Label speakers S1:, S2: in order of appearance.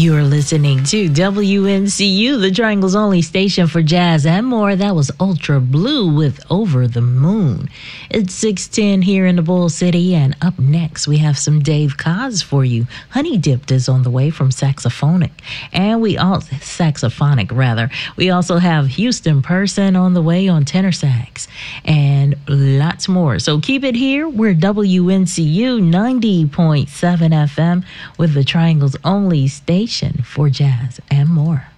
S1: You're listening to WNCU, the Triangle's only station for jazz and more. That was Ultra Blue with Over the Moon. It's 6:10 here in the Bull City, and up next we have some Dave Koz for you. Honey Dipped is on the way from Saxophonic, and we also have Houston Person on the way on tenor sax, and lots more. So keep it here. We're WNCU 90.7 FM with the Triangle's only station for jazz and more.